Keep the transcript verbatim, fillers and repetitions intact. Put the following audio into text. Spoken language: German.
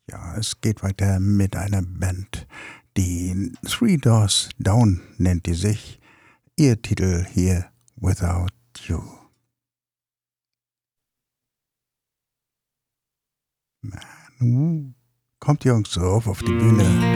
Ja, es geht weiter mit einer Band, die Three Doors Down nennt die sich. Ihr Titel hier, Without You. Nun kommt Jungs auf auf die Bühne.